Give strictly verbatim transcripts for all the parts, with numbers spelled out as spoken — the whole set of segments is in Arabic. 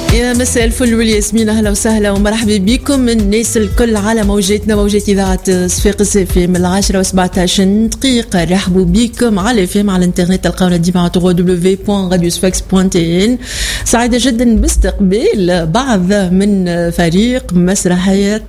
يا مساء الفل والياسمين، اهلا وسهلا ومرحبا بكم الناس الكل على موجاتنا، موجات اذاعه صفاقس في من العاشرة وسبعتاش دقيقه. رحبوا بكم على فيم على الانترنت، تلقاونا ديما على دبليو دبليو دبليو دوت راديو صفاقس دوت ان. سعيده جدا باستقبال بعض من فريق مسرحيه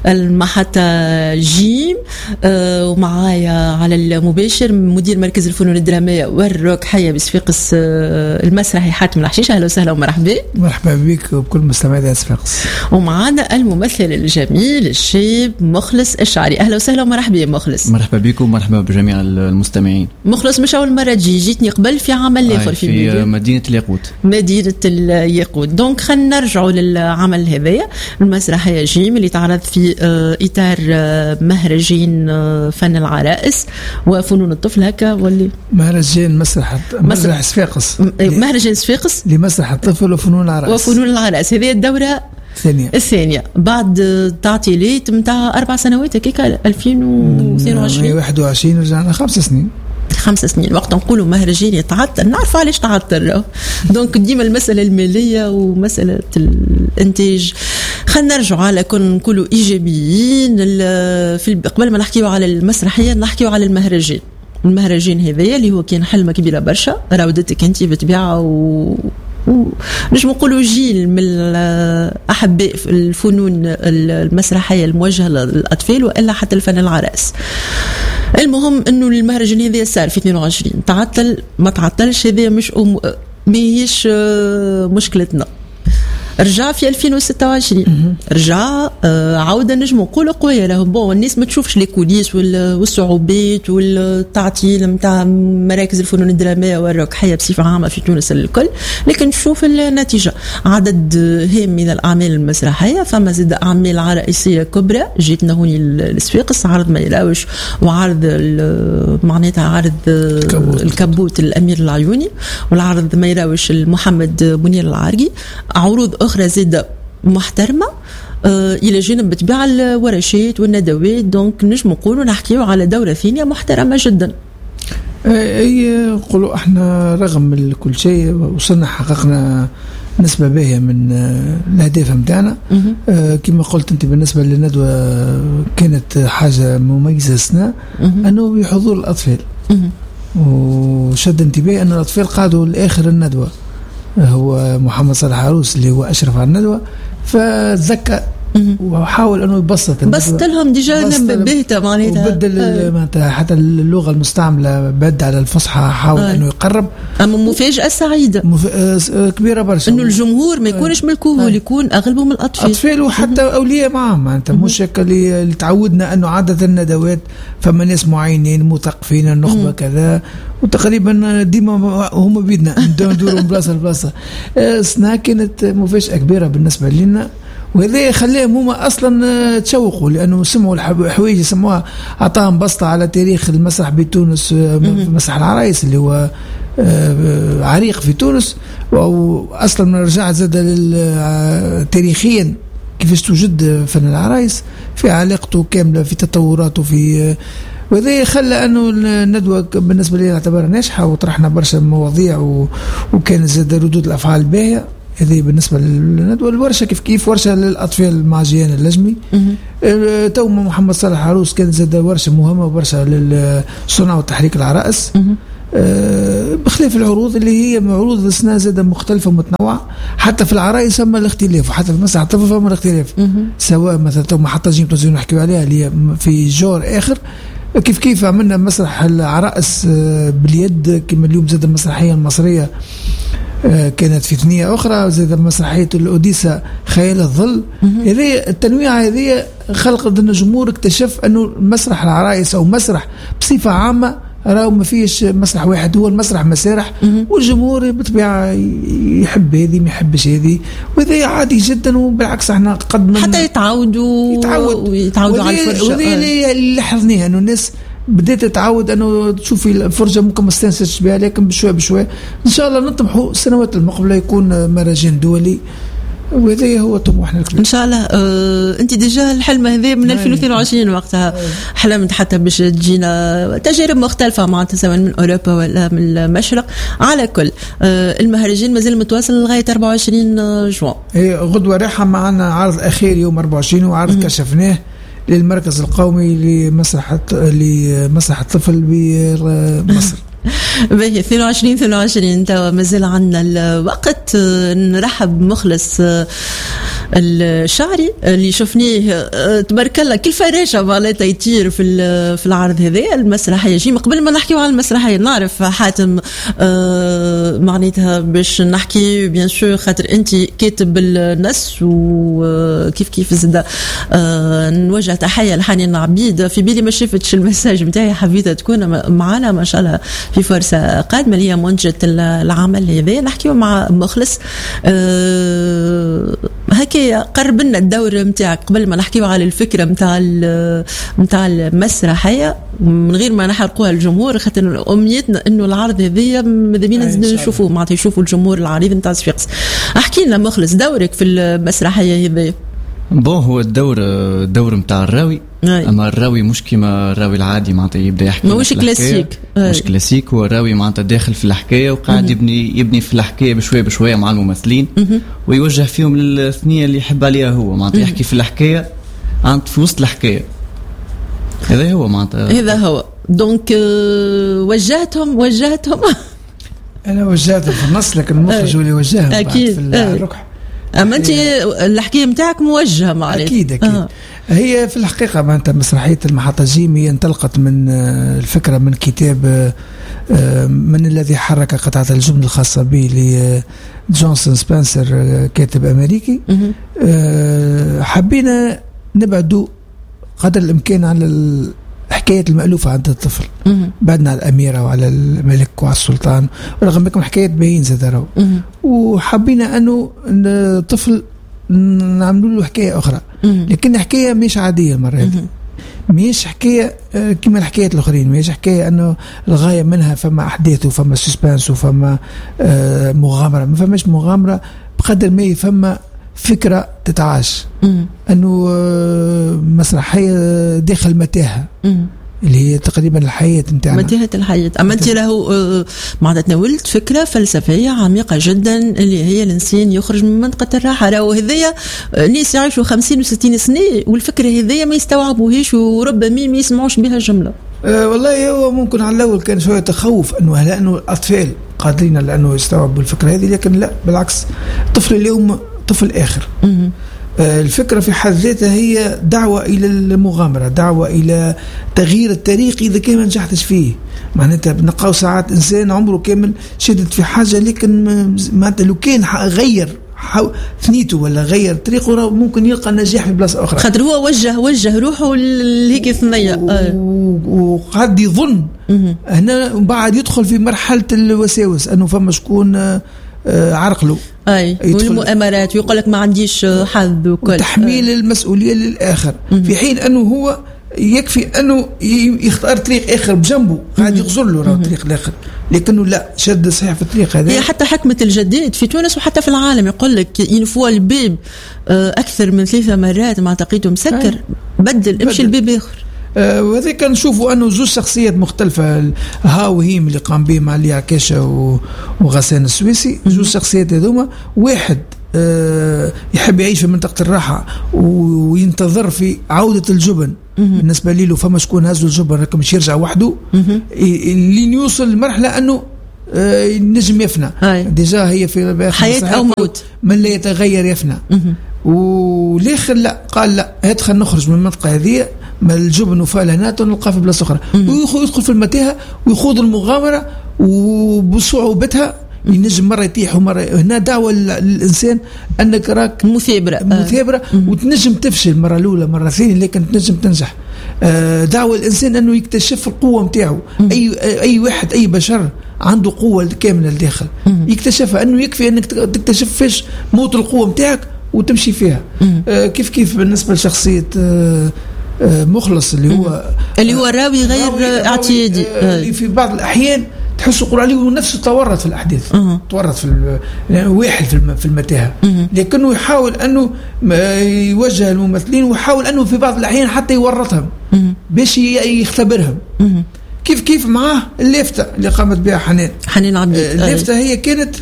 المحطه جيم، أه ومعايا على المباشر مدير مركز الفنون الدراميه والروكحيه بصفاقس أه المسرحي حاتم الحشيش. اهلا وسهلا ومرحبا. مرحبا بك وبكل مستمعي صفاقس. ومعنا الممثل الجميل الشاب مخلص الشعري. اهلا وسهلا ومرحبا يا مخلص. مرحبا بكم ومرحبا بجميع المستمعين. مخلص مش اول مره تجي، جيتني قبل في عمل اخر في, في مدينه الياقوت. مدينه الياقوت. دونك خلينا نرجعوا للعمل هذايا، المسرحيه جيم اللي تعرض في اطار مهرجان فن العرائس وفنون الطفل هكا، واللي مهرجان مسرح مسرح صفاقس، مهرجان صفاقس لمسرح الطفل وفنون العرائس وفنون العرائس. هذه الدوره الثانية الثانية بعد تعطيلات متاع أربع سنوات هكاك. ألفين واثنين وعشرين واحد وعشرين رجعنا خمس سنين خمس سنين. وقت نقولوا مهرجان يتعطل نعرف علاش تعطل، دونك ديما المسألة المالية ومسألة الانتاج. خلينا نرجع على كون نقولوا إيجابيين. في قبل ما نحكيوا على المسرحية نحكيوا على المهرجان. المهرجان هذايا اللي هو كان حلمة كبيرة برشا، راودتك انت بتبيعها و نجم نقولوا جيل من أحباء الفنون المسرحية الموجهة للأطفال وإلا حتى الفن العرائس. المهم إنه المهرجان هذا صار في اثنين وعشرين، تعطل ما تعطلش هذا مش أم... ما هيش مشكلتنا. رجع في ألفين وستة وعشرين رجع آه عودة نجم نقولوا قوية. له بون الناس ما تشوفش لي كوليس والصعوبات والتعطيل نتاع مراكز الفنون الدرامية والروكحية بصفة عامة في تونس الكل، لكن تشوف النتيجة. عدد هام من الأعمال المسرحية، فما زاد أعمال عرائسية كبرى جيتنا هوني لصفاقس، عرض ما يراوش وعرض معناتها عرض الكبوت, الكبوت الأمير العيوني، والعرض ما يراوش محمد منير العارقي. عروض أخرى زادة محترمة آه إلى جانب بتبيع الورشات والندوات. دونك نجم نقولوا نحكيوا على دورة ثانية محترمة جدا. أي نقولوا احنا رغم كل شيء وصلنا حققنا نسبة باهية من الأهداف متاعنا. آه كما قلت أنت بالنسبة للندوة كانت حاجة مميزة السنة أنه بحضور الأطفال، وشد انتباه أن الأطفال قعدوا لآخر الندوة. هو محمد صالح عروس اللي هو أشرف على الندوة، فتذكى وحاول انه يبسط بسط لهم ديجا باهته معناتها، وبدل معناتها حتى اللغه المستعمله بد على الفصحى، حاول آه. انه يقرب. اما مفاجاه سعيده مف... آه كبيره برشا انه الجمهور ما يكونش من الكهول، آه. يكون اغلبهم الاطفال اطفال وحتى اولياء معهم. معناتها مش هكا اللي تعودنا انه عاده الندوات فما ناس معينين مثقفين النخبه كذا، وتقريبا ديما هما بيدنا ندوروا من بلاصه لبلاصه. آه سنة كانت مفاجاه كبيره بالنسبه لنا، وهذا خلاهم هما اصلا تشوقوا لانه سمعوا الحوايج سموها، اعطاهم بسطه على تاريخ المسرح بتونس، مسرح العرايس اللي هو عريق في تونس، واصلا من رجع زاد تاريخيا كيفاش توجد فن العرايس في علاقته كامله في تطوراته في، وهذا خلى انه الندوه بالنسبه لي نعتبرها ناجحه، وطرحنا برشا مواضيع وكان زاد ردود الافعال باهيه. هذه بالنسبة للندوة. الورشة كيف كيف ورشة للأطفال مع جيان اللجمي. اه تو محمد صالح عروس كانت زاد ورشة مهمة وورشة للصنع وتحريك العرائس، اه بخلاف العروض اللي هي عروض السنة زاد مختلفة ومتنوعة. حتى في العرائس فما الاختلاف، وحتى في مسرح الطفل فما الاختلاف، سواء مثلا تو محطة جيم تنزل نحكيو عليها اللي هي في جور آخر، كيف كيف عملنا مسرح العرائس باليد كما اليوم زاد المسرحية المصرية كانت في ثنية أخرى، زي مسرحية الأوديسا خيال الظل. هذه التنويع هذه خلق ضمن الجمهور اكتشف أنه مسرح العرائس أو مسرح بصفة عامة راهو ما فيش مسرح واحد، هو المسرح مسارح، والجمهور بالطبيعة يحب هذه ما يحبش هذه، وهذا عادي جدا. وبالعكس احنا قد من حتى يتعودوا يتعود ويتعودوا على الفرجة. وهذا اللي لاحظناه انه الناس بدأت تتعود انه تشوفي الفرجه ممكن ما استنسش بها، لكن بشوي بشوي ان شاء الله نطمحوا السنوات المقبله يكون مهرجان دولي وهذا هو طموحنا الكبير ان شاء الله. آه، انت ديجا الحلم هذا من ألفين واثنين وعشرين وقتها حلمت حتى باش تجينا تجارب مختلفه معناتها سواء من اوروبا ولا من المشرق. على كل آه، المهرجان مازال متواصل لغايه أربعة وعشرين جوان. إيه غدوه رايحه معنا عرض اخير يوم أربعة وعشرين وعرض كشفناه للمركز القومي لمسرح لمسرح الطفل بمصر. باهي اثنين وعشرين اثنين وعشرين توا مازال عندنا الوقت. نرحب بمخلص الشعري اللي شفناه تبارك الله كل فراشة معناتها يطير في في العرض هذا المسرحية. جيم قبل ما نحكيو على المسرحية نعرف حاتم معناتها باش نحكي بيان سور خاطر انت كاتب النص وكيف كيف زاد نوجه تحية لحنين عبيد. في بالي ما شفتش المساج نتاعي حبيتها تكون معنا ما شاء الله في فرصة قادمة اللي هي منتجة العمل هذا. نحكيو مع مخلص أه هكا قرب لنا الدور نتاعك قبل ما نحكيو على الفكرة نتاع نتاع المسرحية من غير ما نحرقوها الجمهور خاطر امنيتنا انه العرض هذايا ماذا بينا نشوفوه معناتها يشوفوا الجمهور العريض نتاع صفاقس. احكي لنا مخلص دورك في المسرحية هذه. بون هو الدور الدور نتاع الراوي أي. اما الراوي مش كيما الراوي العادي معناتها يبدا يحكي مش كلاسيك مش كلاسيك. هو الراوي معناتها داخل في الحكايه وقاعد يبني يبني في الحكايه بشويه بشويه مع الممثلين ويوجه فيهم للثنيه اللي يحب عليها هو معناتها يحكي في الحكايه عند في وسط الحكايه. هذا هو معناتها هذا هو دونك وجهتهم وجهتهم انا وجهتهم في النص لكن المخرج هو اللي وجههم اكيد في الركح. اما انت الحكايه نتاعك موجهه معناتها اكيد اكيد آه. هي في الحقيقه معناتها مسرحيه المحطه جيم هي انطلقت من الفكره من كتاب من الذي حرك قطعه الجبن الخاصه به لجونسون سبنسر كاتب امريكي. حبينا نبعدوا قدر الامكان على الحكايات المألوفة عند الطفل بعدنا على الأميرة وعلى الملك وعلى السلطان ورغم كم حكايات باين زادروا وحبينا أنه الطفل نعملوا له حكاية أخرى لكن حكاية مش عادية المرة هذه مش حكاية كما الحكايات الأخرين مش حكاية أنه الغاية منها فما أحداث وفما سسبانس وفما مغامرة ما فماش مغامرة بقدر ما فما فكرة تتعاش مم. أنه مسرحية داخل متاهة مم. اللي هي تقريبا الحياة نتاعنا متاهة الحياة. أما أنت له معناتها تناولت فكرة فلسفية عميقة جدا اللي هي الإنسان يخرج من منطقة الراحة. راهو هذيا ناس يعيشوا خمسين وستين سنة والفكرة هذيا ما يستوعبوهاش وربما ما يسمعوش بها جملة. أه والله هو ممكن على الأول كان شوية تخوف أنه لأنه الأطفال قادرين لأنه يستوعبوا الفكرة هذه لكن لا بالعكس الطفل اليوم طفل آخر. مم. الفكرة في حد ذاتها هي دعوة إلى المغامرة دعوة إلى تغيير التاريخ إذا كان ما نجحتش فيه. معناتها بنقاو ساعات إنسان عمره كامل شدت في حاجة لكن معناتها لو كان غير ثنيته ولا غير طريقه ممكن يلقى نجاح في بلاصة أخرى خاطر هو وجه وجه روحه لهيك ثنية وقعد يظن هنا بعد يدخل في مرحلة الوساوس أنه فما شكون عرقله اي والمؤامرات ويقول لك ما عنديش حظ وكل تحميل المسؤوليه للاخر في حين انه هو يكفي انه يختار طريق اخر بجنبه قاعد يغزر له الطريق الاخر لكنه لا شد صحيح في الطريق هذا. هي حتى حكمه الجديد في تونس وحتى في العالم يقول لك ينفوا الباب اكثر من ثلاثه مرات ما اعتقد مسكر أي. بدل امشي الباب اخر. آه وهذا كان نشوفوا انه زوج شخصيات مختلفه ها وهيم اللي قام به مع علي عكاشه وغسان السويسي زوج شخصيات هذوما واحد آه يحب يعيش في منطقه الراحه وينتظر في عوده الجبن بالنسبه له فما شكون هزوا الجبن راكم مش يرجع وحده اللي يوصل لمرحله انه آه نجم يفنى ديجا هي في حياه او موت من لا يتغير يفنى والاخر لا قال لا هات نخرج من المنطقه هذه ما الجبن وفالهنات ونلقى في بلاصه اخرى ويدخل في المتاهه ويخوض المغامره وبصعوبتها ينجم مره يطيح ومره هنا دعوه للانسان انك راك مثابره مثابره وتنجم تفشل مره الاولى مره ثانيه لكن تنجم تنجح. دعوه الانسان انه يكتشف القوه نتاعو اي اي واحد اي بشر عنده قوه كامله لداخل يكتشفها انه يكفي انك تكتشف فيش موت القوه نتاعك وتمشي فيها. كيف كيف بالنسبه لشخصيه مخلص اللي هو اللي هو راوي غير اعتيادي اللي في بعض الأحيان تحسوا يقول عليه نفسه تورط في الأحداث أه. تورط في واحد في المتاهة، لكنه يحاول أنه يوجه الممثلين ويحاول أنه في بعض الأحيان حتى يورطهم باش يختبرهم. كيف كيف معاه اللافتة اللي قامت بها حنان حنان عبيد. اللافتة هي كانت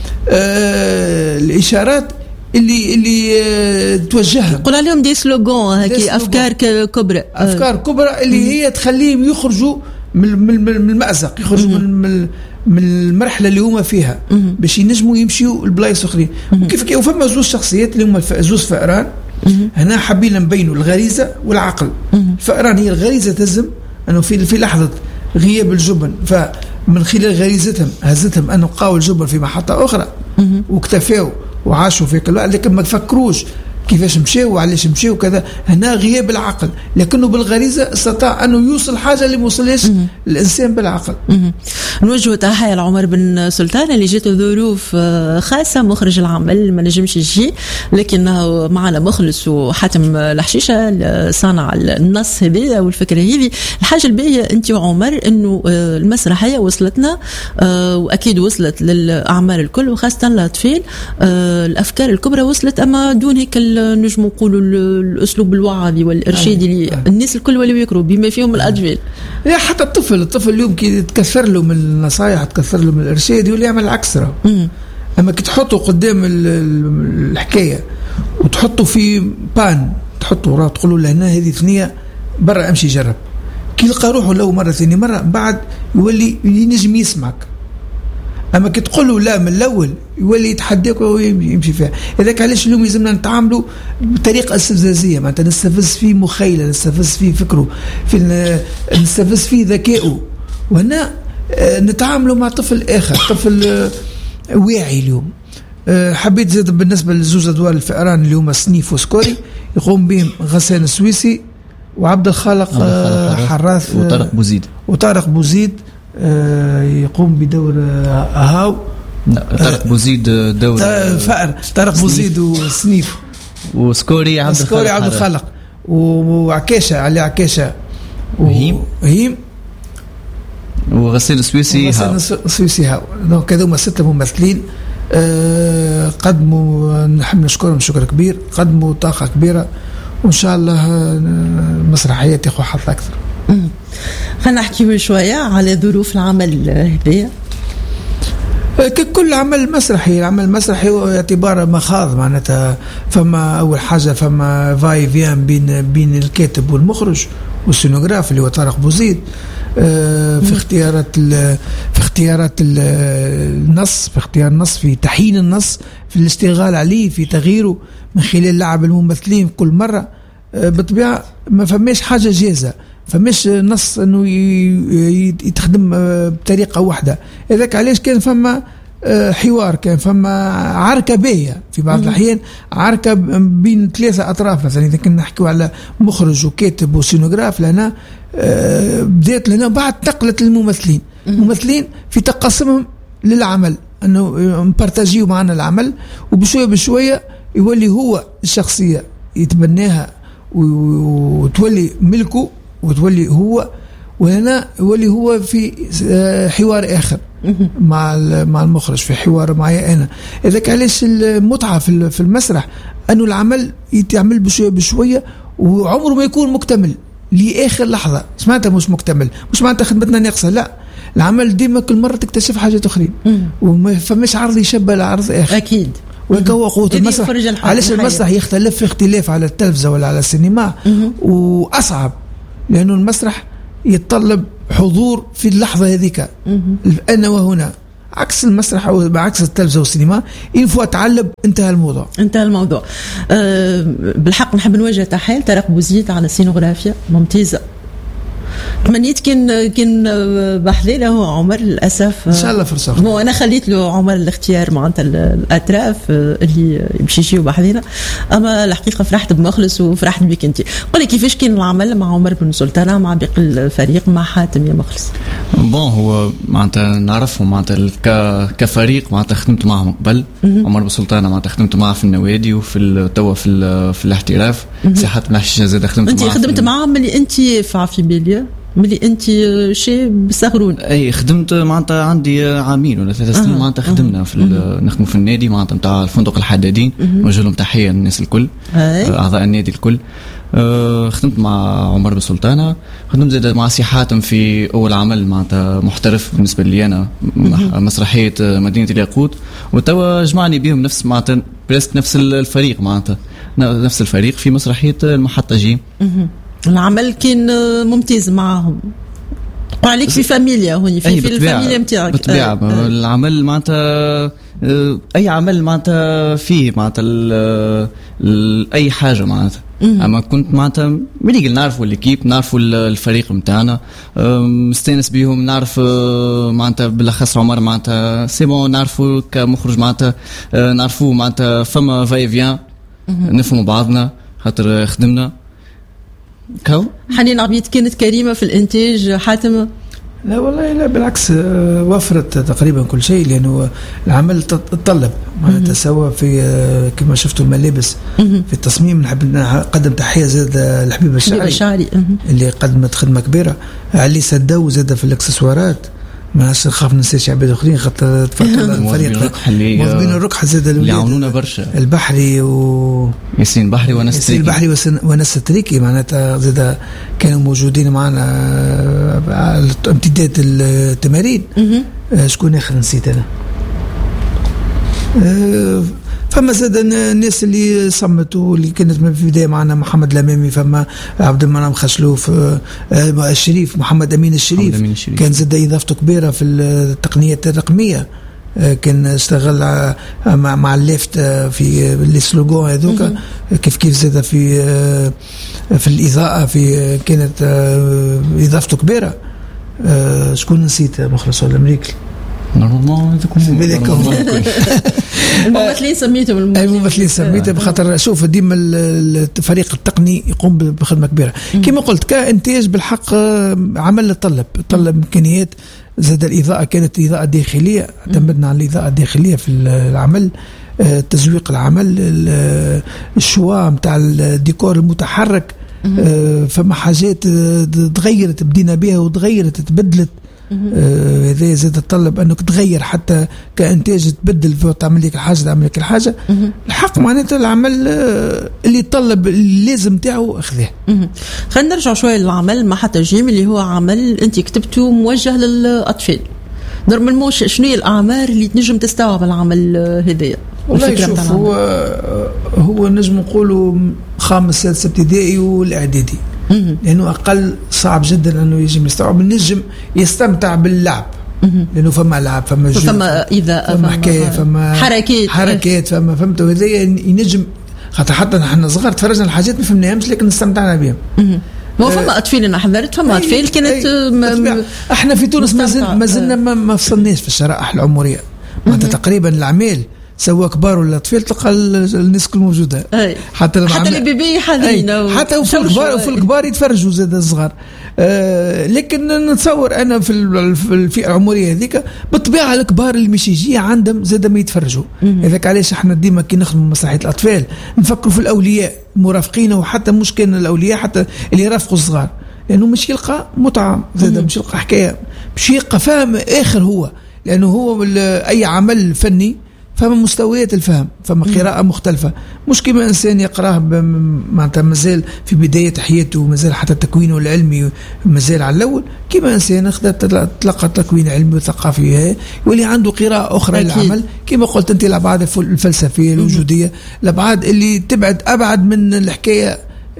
آه الإشارات اللي اللي آه توجهها، قول عليهم دي سلوغون هكي، أفكار كبرى أفكار كبرى اللي مم. هي تخليهم يخرجوا من من من المأزق، يخرجوا من من من المرحلة اللي هما فيها مم. باش ينجموا يمشيوا لبلايص أخرين. وكيف كيف وفما زوج شخصيات اللي هما زوج فئران. مم. هنا حابين نبينوا الغريزة والعقل. مم. الفئران هي الغريزة تزم أنه في في لحظة غياب الجبن، فمن خلال غريزتهم هزتهم أنه قاوا الجبن في محطة أخرى واكتفوا وعاشوا في كل، لكن ما تفكروش كيفاش مشاو وعلاش مشاو وكذا. هنا غياب العقل، لكنه بالغريزة استطاع أنه يوصل حاجة اللي موصلهاش الإنسان بالعقل. نوجه تحية لعمر بن سلطان اللي جاته ظروف خاصة، مخرج العمل ما نجمش يجي، لكنه معنا مخلص وحاتم الحشيشة صانع النص هذه والفكرة هذه. الحاجة الباهية أنت وعمر أنه المسرحية وصلتنا وأكيد وصلت للأعمال الكل وخاصة الأطفال، الأفكار الكبرى وصلت، أما دون هيك نجم نقولوا الأسلوب الوعظي والإرشادي اللي آه. الناس الكل ولوا يقروا بما فيهم الأطفال. لا حتى الطفل الطفل اليوم كي تكثر له من النصائح، تكثر له من الإرشاد، يولي يعمل العكس. أما كي تحطه قدام الحكاية وتحطه في بان، تحطه وراه تقول له هنا هذه ثنية برا امشي جرب، كي يلقى روحه لو مرة ثانية مرة بعد يولي ينجم يسمعك. أما كي تقول له لا من الأول يولي يتحداك ويمشي فيها. إذاك علاش اليوم لازمنا نتعاملوا بطريقة استفزازية، معناتها نستفز فيه مخيلة، نستفز فيه فكره، في نستفز فيه ذكائه. وهنا نتعاملوا مع طفل آخر، طفل واعي. اليوم حبيت زاد بالنسبة لزوج أدوار الفئران اللي هما سنيف وسكوري يقوم بهم غسان السويسي وعبد الخالق حراث وطارق بوزيد وطارق بوزيد يقوم بدور هاو. طارق بوزيد دور فأر، طارق بوزيد وسنيف وسكوري عبد سكوري عبد الخالق وعكاشة علي عكاشة وهيم هيم وغسيل السويسي هاو. غسيل السويسي هاو. دونك هذوما ستة ممثلين أه قدموا، نحب نشكرهم شكر كبير، قدموا طاقة كبيرة، وإن شاء الله المسرحية تاخذ حظ أكثر. خلينا نحكي شوية على ظروف العمل هذايا. كل عمل مسرحي، العمل المسرحي اعتباره مخاض، معناتها فما أول حاجة فما فاي فيان بين بين الكاتب والمخرج والسينوغراف اللي هو طارق بوزيد في اختيارات في اختيارات النص، في اختيار النص، في تحيين النص، في الاشتغال عليه، في تغييره من خلال لعب الممثلين كل مرة. بالطبيعة ما فماش حاجة جاهزة، فماش نص انه يتخدم بطريقة واحدة. إذاك علاش كان فما حوار، كان فما عركة باهية في بعض الأحيان، عركة بين ثلاثة أطراف. مثلا إذا كنا نحكي على مخرج وكاتب وسينوغراف، لنا بدأت لنا بعد نقلت الممثلين الممثلين في تقسمهم للعمل، أنه مبارتاجيو معنا العمل، وبشوية بشوية يولي هو الشخصية يتبناها وتولي ملكه وتولي هو، وهنا يولي هو في حوار آخر مع مع المخرج، في حوار معي أنا. إذاك علاش المتعة في المسرح أنه العمل يتعمل بشوية بشوية وعمره ما يكون مكتمل لآخر لحظة. سمعتها مش مكتمل، مش معناتها خدمتنا ناقصة، لا، العمل ديما كل مرة تكتشف حاجات أخرين وما فماش عرض يشبه العرض آخر. أكيد. وهذا هو قوة المسرح. علاش المسرح يختلف في اختلاف على التلفزة ولا على السينما، وأصعب لأنه المسرح يتطلب حضور في اللحظة هذيك أنا وهنا، عكس المسرح أو بعكس التلفزة والسينما ينفع تعلب انتهى الموضوع انتهى الموضوع. أه بالحق نحب نوجه تحية طارق بوزيد على السينوغرافيا ممتازة. تمنيت كان كان بحذينا هو عمر، للاسف ان شاء الله فرصه. مو انا خليت له عمر الاختيار معناتها الاطراف اللي يمشي يجيو بحذينا، اما الحقيقه فرحت بمخلص وفرحت بك انت. قل لي كيفاش كان العمل مع عمر بن سلطان مع باقي الفريق مع حاتم يا مخلص؟ بون هو معناتها نعرفهم معناتها كفريق، معناتها خدمت معهم قبل. عمر بن سلطان معناتها خدمت معه في النوادي وفي توا في في الاحتراف. سي حاتم الحشيشة زاد خدمت معه. انت خدمت معهم اللي انت في عفيبيليا ملي انت شاب صغرون. اي خدمت معناتها عندي عامين ولا ثلاث سنين. آه. معناتها خدمنا في نخدموا في النادي معناتها نتاع الفندق الحدادين. نوجه لهم تحيه للناس الكل، اعضاء النادي الكل. أه خدمت مع عمر بن سلطانة، خدمت زاد مع سي حاتم في أول عمل معناتها محترف بالنسبة لي أنا، مسرحية مدينة الياقوت، وتوا جمعني بهم نفس معناتها بريسك نفس الفريق معناتها نفس الفريق في مسرحية المحطة جيم. العمل كان ممتاز معهم. وعليك في فاميليا هوني في, في الفاميليا نتاعك بالطبيعة. آه. آه. العمل معناتها أي عمل معناتها فيه معناتها أي حاجة معناتها. اما كنت معناتها ملي نعرفوا ليكيب، نعرفوا الفريق نتاعنا، مستانس بيهم، نعرف معناتها بالاخص عمر معناتها سي بون، نعرفوا كمخرج معناتها نعرفوا معناتها فما فاي فيان، نفهموا بعضنا خاطر خدمنا. كو حنين عبيد كانت كريمه في الانتاج حاتم؟ لا والله لا بالعكس، وفرت تقريبا كل شيء، لأنه العمل تطلب معناتها سواء في كما شفتوا الملابس في التصميم. نحب نقدم تحية زاد الحبيبة الشاعري اللي قدمت خدمة كبيرة. علي سداو زاد في الاكسسوارات، ما نخاف ننسى عباد اخرين خاطر تفرقوا الفريق موظفين الركح زاد اللي عاونونا برشا، البحري و ياسين البحري ونس ياسين البحري ونس التريكي معناتها زاد كانوا موجودين معنا على امتداد التمارين. شكون اخر نسيت انا؟ أه فما زاد الناس اللي صمتوا اللي كانت في البدايه معنا، محمد الامامي، فما عبد المنعم خشلوف، الشريف محمد امين الشريف, أمين الشريف. كان زاد اضافته كبيره في التقنيات الرقميه، كان اشتغل مع مع الليفت في لي سلوغون هذوك، كيف كيف زاد في في الاضاءه، في كانت اضافته كبيره. شكون نسيت؟ مخلص ولا امريكي؟ نورمالمون هذوك الممثلين سميتهم الممثلين سميتهم بخاطر شوف ديما الفريق التقني يقوم بخدمه كبيره. كما قلت كانتاج بالحق عمل طلب طلب امكانيات. زاد الاضاءه كانت اضاءه داخليه، اعتمدنا على الاضاءه الداخليه في العمل، تزويق العمل، الشوا نتاع الديكور المتحرك. فما حاجات تغيرت بدينا بها وتغيرت تبدلت. هذا آه زاد الطلب انك تغير حتى كانتاج تبدل تعمل لك الحاجه تعمل لك الحاجه. الحق معناتها العمل آه اللي يطلب اللازم تاعو اخذه. خلينا نرجع شويه للعمل محطة جيم اللي هو عمل انت كتبته موجه للاطفال. نورمالمون شنو هي الاعمار اللي تنجم تستوعب العمل هذايا؟ والله شوف هو هو نجم نقولوا خامس سادس ابتدائي والاعدادي، لأنه أقل صعب جدا أنه يجي يستوعب. النجم يستمتع باللعب لأنه فما لعب، فما جو، فما إذا فما حكاية، فما حركات حركات فما فهمت. وهذا ينجم خاطر حتى نحن صغار تفرجنا الحاجات ما فهمناهمش لكن استمتعنا بهم. ما فما أطفال أنا حضرت، فما أطفال كانت م... احنا في تونس ما زلنا ما, ما فصلناش في الشرائح العمرية معناتها تقريبا الأعمال سواء كبار ولا طفل تلقى الناس كل موجوده. حتى حتى البيبي حاضرين، حتى وفي الكبار وفي الكبار يتفرجوا زاد الصغار. آه لكن نتصور انا في الفئه العمريه هذيك بالطبيعه الكبار اللي مش يجي عندهم زاد ما يتفرجوا. هذاك علاش احنا ديما كي نخدموا مسرحيه الاطفال نفكروا في الاولياء مرافقين، وحتى مش كان الاولياء حتى اللي يرافقوا الصغار، لانه مش يلقى متعه زاد، مش يلقى حكايه، مش يلقى فهم اخر. هو لانه هو اي عمل فني فما مستويات الفهم، فما قراءة مختلفة، مش كما إنسان يقرأه معناتها مازال في بداية حياته، مازال حتى تكوينه العلمي مازال على الأول، كما إنسان أخذ تلقى تكوين علمي وثقافي يولي عنده قراءة أخرى للعمل. كما قلت أنت الأبعاد الفلسفية الوجودية، الأبعاد اللي تبعد أبعد من الحكاية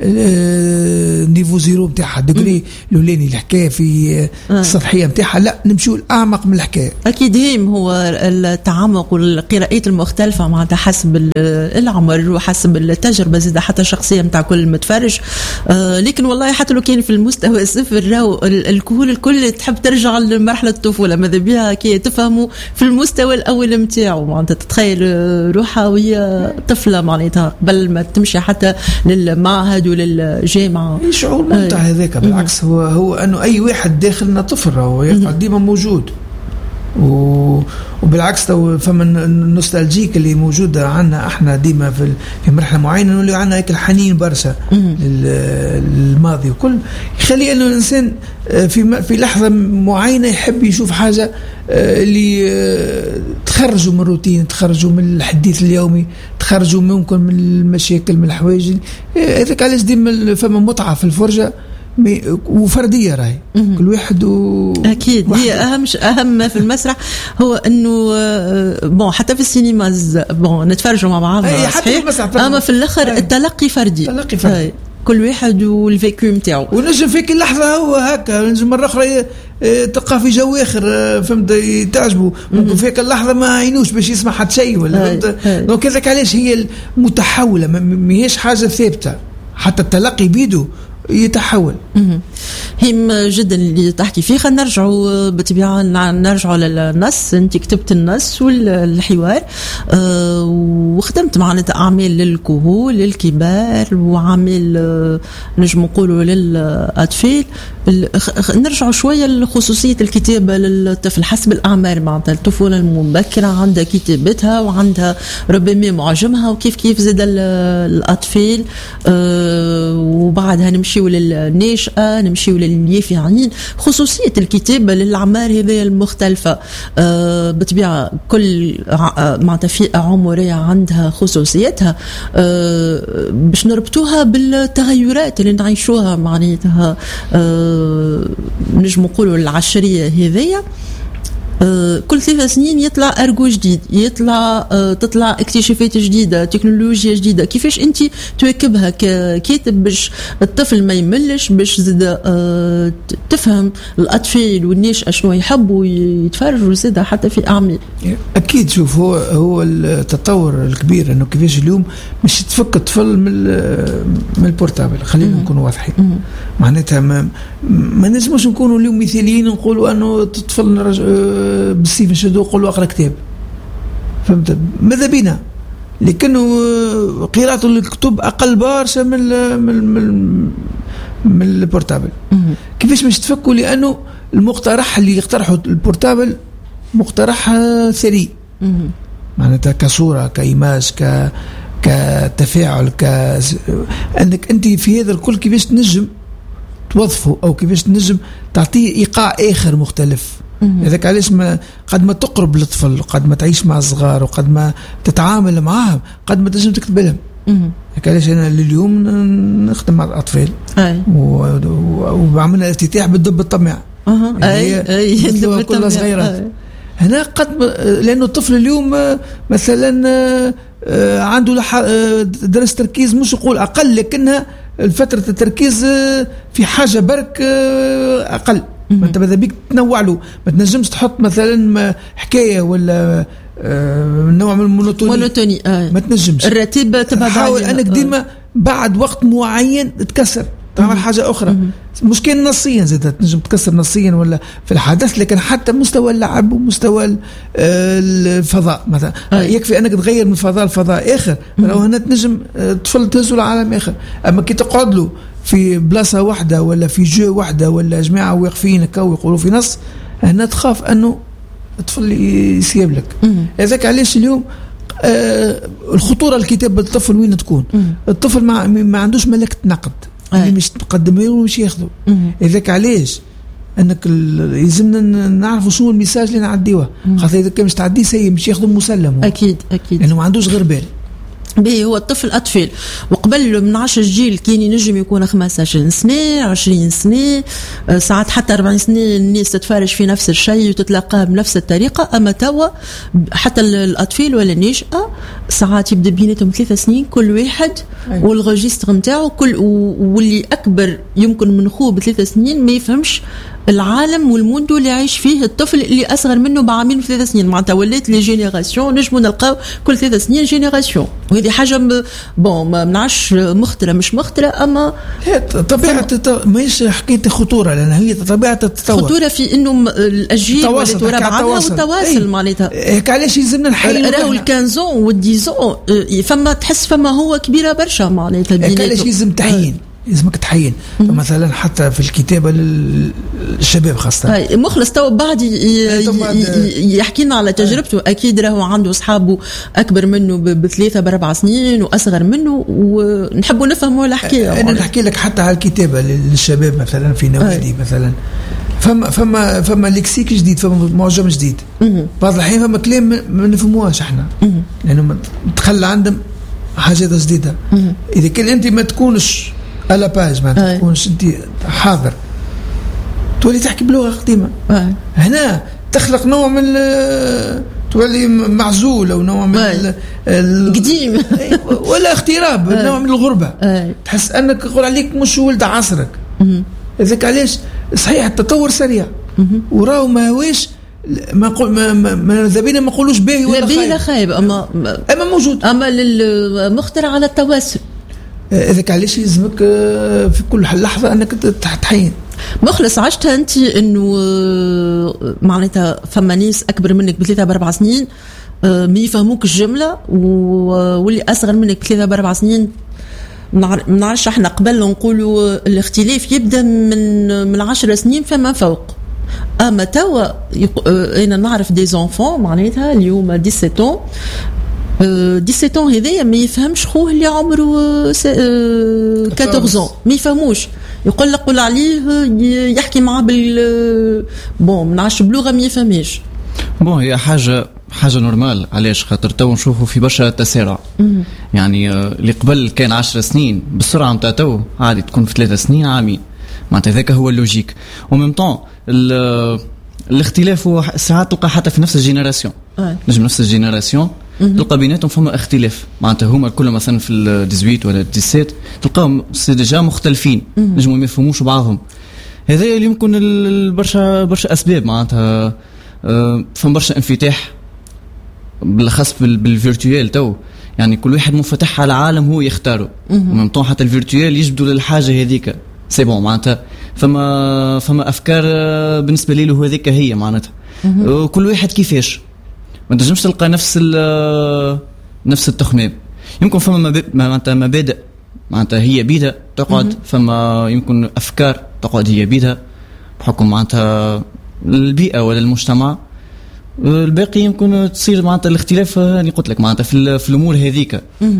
نيفو زيرو نتاعها دغري الاولاني الحكايه في السطحيه نتاعها، لا نمشيو الاعمق من الحكايه. اكيد هيم هو التعمق والقراءات المختلفه معناتها حسب العمر وحسب التجربه زيد حتى الشخصيه نتاع كل متفرج. آه لكن والله حتى لو كان في المستوى الصفر راهو الكل الكل تحب ترجع لمرحله الطفوله، ماذا بها كي تفهموا في المستوى الاول نتاعو معناتها تتخيل روحها وهي طفله معناتها قبل ما تمشي حتى للمعهد وللجامعة. شعور ممتع هذاك. بالعكس هو هو أنه أي واحد داخلنا طفل هو يقعد ديما موجود، و وبالعكس تو فما النوستالجيك اللي موجوده عندنا احنا ديما في في مرحله معينه نولي عندنا هيك الحنين برشا للماضي وكل يخلي انه الانسان في في لحظه معينه يحب يشوف حاجه اللي تخرجوا من الروتين، تخرجوا من الحديث اليومي، تخرجوا ممكن من المشاكل من الحوايج. هذاك علاش ديما فما متعه في الفرجه وفرديه راهي كل واحد و... اكيد هي اهم اهم ما في المسرح هو انه بون حتى في السينما بون نتفرجوا مع بعضنا صحيح، اما في الاخر التلقي فردي تلقي فردي كل واحد والفيكو نتاعو. ونجم فيك اللحظه هو هكا، نجم مره اخرى تلقى في جو اخر فهمت تعجبه، ممكن فيك اللحظه ما عينوش باش يسمع حتى شيء ولا فهمت. دونك هذاك علاش هي متحوله ماهيش حاجه ثابته، حتى التلقي بيدو يتحول. هيم جدا اللي تحكي فيه. خلينا نرجعوا بالطبيعه نرجعوا للنص. انت كتبت النص والحوار أه وخدمت معناتها اعمال للكهول للكبار وعامل أه نجم نقولوا للاطفال. نرجعوا شويه لخصوصيه الكتابه للطفل حسب الاعمار، معناتها الطفوله المبكره عندها كتابتها وعندها ربما معجمها وكيف كيف زاد الاطفال أه وبعدها نمشيوا للناشئه نمشيوا لليافعين. خصوصيه الكتابه للاعمار هذه المختلفه أه بالطبيعه كل معناتها فئه عمريه عندها خصوصيتها أه باش نربطوها بالتغيرات اللي نعيشوها معناتها أه نجم نقولوا العشريه هذية. أه كل ثلاث سنين يطلع أرجو جديد، يطلع أه تطلع اكتشافات جديدة، تكنولوجيا جديدة. كيفاش أنت تواكبها ككاتب باش الطفل ما يملش، باش زاد أه تفهم الأطفال والناشئة شنو يحبوا يتفرجوا زاد حتى في أعمال؟ أكيد. شوف هو هو التطور الكبير إنه كيفاش اليوم مش تفك الطفل من من البورتابل. خلينا نكونوا واضحين، معناتها ما ما نجموش نكونوا اليوم مثاليين نقولوا أنه الطفل بالسيف نشدو نقولوا اقرا كتاب، فهمت؟ ماذا بينا، لكنه قراءة الكتب اقل برشا من من من, من البورتابل. كيفاش باش تفكوا؟ لانه المقترح اللي يقترحه البورتابل مقترح ثري، معناتها كصوره كايماج ك كتفاعل ك انك انت في هذا الكل كيفاش تنجم توظفه او كيفاش تنجم تعطيه ايقاع اخر مختلف. هذاك علاش ما قد ما تقرب للطفل، قد ما تعيش مع الصغار، وقد ما تتعامل معهم، قد ما تنجم تكتب لهم. هذاك علاش انا اليوم نخدم مع الاطفال وعملنا افتتاح بالدب الطمع. اها اي اي الدب كلها صغيرات هنا. قد لانه الطفل اليوم مثلا عنده درس تركيز مش نقول اقل، لكنها فتره التركيز في حاجه برك اقل. ما انت ماذا بيك تنوع له، ما تنجمش تحط مثلا حكايه ولا آه نوع من المونوتوني مونوتوني آه. ما تنجمش الرتيبه تبعد. حاول انك ديما آه. بعد وقت معين تكسر تعمل حاجه اخرى. مم. مش كان نصيا زاد تنجم تكسر نصيا ولا في الحدث، لكن حتى مستوى اللعب ومستوى الفضاء مثلا آه. يكفي انك تغير من فضاء لفضاء اخر، لو هنا تنجم طفل تهزوا لعالم اخر. اما كي تقعد له في بلاصه واحده ولا في جو واحده ولا جماعه واقفين هكا ويقولوا في نص، هنا تخاف انه الطفل يسيب لك. هذاك علاش اليوم آه الخطوره الكتاب بالطفل وين تكون؟ مم. الطفل ما, ما عندوش ملكه نقد اللي مش تقدم له ومش ياخذه. هذاك علاش انك يلزمنا نعرفوا شنو الميساج اللي نعديوه، خاطر اذا كان مش تعديه سيء مش ياخذه مسلم. اكيد اكيد لانه ما عندوش غير بال. به هو الطفل أطفال وقبل من عشر جيل كان ينجم يكون خمسة عشر سنة عشرين سنة ساعات حتى أربعين سنة الناس تتفرج في نفس الشيء وتتلقاه بنفس الطريقة. أما توا حتى الأطفال ولا الناشئة ساعات يبدأ بيناتهم ثلاثة سنين كل واحد والريجستر نتاعو كل، واللي أكبر يمكن من خوه بثلاثة سنين ما يفهمش العالم والموندو اللي عايش فيه الطفل اللي أصغر منه بعامين وثلاثة سنين. معناتها ولات لي جينيراسيون نجمو نلقاو كل ثلاثة سنين جينيراسيون، وهذه حاجة م... بون ما منعش مختلة مش مختلة. أما طبيعة ماهيش حكاية خطورة، لأن هي طبيعة التطور. خطورة في إنه الأجيال اللي تربى عنها والتواصل. معناتها هيك علاش يلزمنا نحيي راهو الكانزون والديزون فما تحس فما هو كبيرة برشا معناتها. هيك علاش يلزم تحيين لازمك تحين. مثلا حتى في الكتابه للشباب خاصه. هاي مخلص تو بعد يحكي لنا على تجربته. اكيد راهو عنده اصحابه اكبر منه بثلاثه باربع سنين واصغر منه، ونحبوا نفهموا الحكايه. انا نحكي لك حتى على الكتابه للشباب مثلا في نوادي مثلا، فما فما فما لكسيك جديد، فما معجم جديد. بعض الأحيان فما كلام ما نفهموهاش احنا، لانه تخلى عندهم حاجات جديده. اذا كان انت ما تكونش على باج، ما تكونش انت حاضر، تولي تحكي بلغه قديمه. هنا تخلق نوع من تولي معزول او نوع من قديم ولا اغتراب، نوع من الغربه. تحس انك يقول عليك مش ولد عصرك. إذاك علاش صحيح التطور سريع وراو ما هوش ما نقول ما ما ذابين ما نقولوش باهي ولا خايب. لا خايب، اما اما موجود، اما للمخترع على التواصل. إذاك علاش يلزمك في كل لحظه انك تحين. مخلص عشتها انت انه معناتها فما ناس اكبر منك بثلاثه باربع سنين ما يفهموك الجمله، واللي اصغر منك بثلاثه باربع سنين ما نعرفش. احنا قبل نقولوا الاختلاف يبدا من من عشر سنين فما فوق. اما توا انا نعرف دي زونفون معناتها اليوم سبعطاش سبعطاش هذايا ما يفهمش خوه اللي عمره أربعطاش، ما يفهموش. يقول لك قول عليه يحكي معاه بال بون ما نعرفش بلغه ما يفهمهاش. بون هي حاجه حاجه نورمال. علاش؟ خاطر تو نشوفوا في برشا تسارع. يعني اللي قبل كان عشر سنين بالسرعه نتاع تو عادي تكون في ثلاثة سنين عامين، معناتها ذاك هو اللوجيك. وميم طون الاختلاف هو ساعات تلقى حتى في نفس الجينيراسيون، نجم نفس الجينيراسيون تلقى بيناتهم فما اختلاف. معناتها هما كلهم مثلا في الثمانية ولا السبعطاش تلقاهم سي ديجا مختلفين، نجموا ما يفهموش بعضهم. هذا اللي يمكن برشا برشا اسباب. معناتها فما برشا انفتاح بالاخص بالفيرتوال تو، يعني كل واحد منفتح على عالم هو يختاره. ومن طون حتى الفيرتوال يجبدوا للحاجه هذيك سي بون. معناتها فما فما افكار بالنسبه له هذيك هي معناتها كل واحد كيفاش. ما تنجمش تلقى نفس نفس التخمام. يمكن فما معناتها مبادئ معناتها هي بيدها تقعد، فما يمكن افكار تقعد هي بيدها بحكم معناتها البيئه ولا المجتمع. الباقي يمكن تصير معناتها الاختلاف اللي قلت لك معناتها في, في الامور هذيك.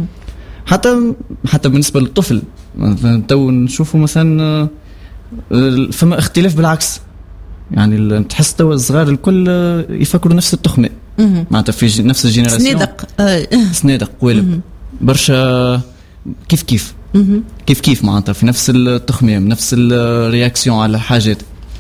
حتى حتى بالنسبه للطفل تو نشوفوا مثلا فما اختلاف بالعكس. يعني تحس تو الصغار الكل يفكروا نفس التخمه معناتها في نفس الجينيراسيون. سنادق سنادق قوالب برشا كيف كيف كيف كيف معناتها في نفس التخمام، نفس الرياكسيون على الحاجات.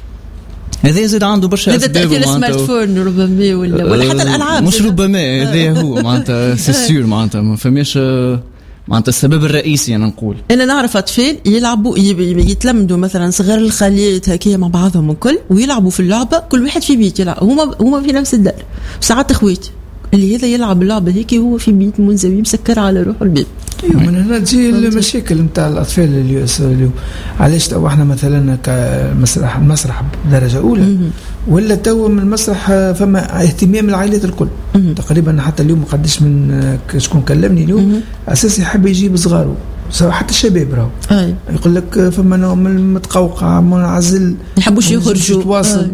هذا يزيد عنده برشا اسباب. هذا تأثير السمارت فون ربما ولا ولا حتى الالعاب مش ربما. هذا هو معناتها سي سور معناتها ما فماش معناتها السبب الرئيسي. انا نقول انا نعرف اطفال يلعبوا يتلمدوا مثلا صغار الخليات هكايا مع بعضهم الكل ويلعبوا في اللعبه، كل واحد في بيت يلعب. هما هما في نفس الدار ساعات اخوات، اللي هذا يلعب اللعبه هيك هو في بيت منزوي مسكر على روحه البيت. من هنا تجي المشاكل نتاع الاطفال اللي اليوم. علاش تو احنا مثلا كمسرح المسرح بدرجه اولى ولا تو من المسرح فما اهتمام العائلات الكل تقريبا. حتى اليوم قداش من شكون كلمني اليوم اساسي يحب يجيب صغاره سواء حتى الشباب راهو يقول لك فما نوع من المتقوقع منعزل يحبوش يخرجوا يتواصل.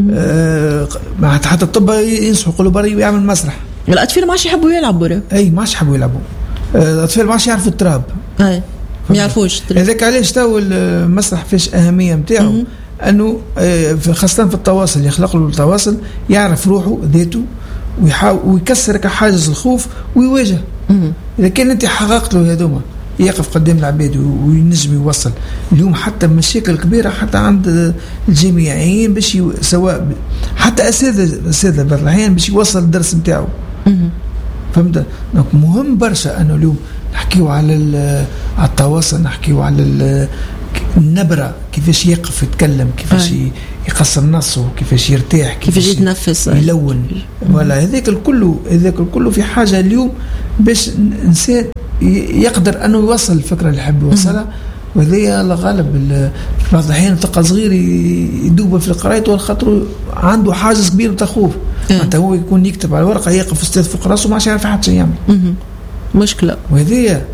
آه حتى الطب ينصحوا يقولوا بري ويعمل مسرح. الاطفال ما عادش يحبوا يلعبوا. اي ما عادش يحبوا يلعبوا. الاطفال ما عادش يعرفوا التراب. اي ما يعرفوش. هذاك علاش تو المسرح فيش اهميه نتاعو انه خاصه في التواصل يخلق له التواصل، يعرف روحه ذاته ويحاول ويكسر حاجز الخوف ويواجه. اذا كان انت حققت له هذوما يقف قدام العباد وينجم يوصل. اليوم حتى مشاكل كبيره حتى عند الجامعيين باش سواء حتى اساتذه اساتذه بعض الاحيان باش يوصل الدرس نتاعو. فهمت؟ دونك مهم برشا انه اليوم نحكيو على على التواصل، نحكيو على النبره كيفاش يقف يتكلم، كيفاش يقسم نصه، كيفاش يرتاح، كيفاش يتنفس، يلون. ولا هذاك الكل هذاك الكل في حاجه اليوم باش انسان يقدر انه يوصل الفكره اللي يحب يوصلها. وهذا الغالب بعض الاحيان تلقى صغير يدوب في القرايه والخاطر عنده حاجز كبير تاع خوف. حتى هو يكون يكتب على ورقه يقف استاذ فوق راسه ما عادش يعرف حتى شيء يعمل. مشكله. وهذه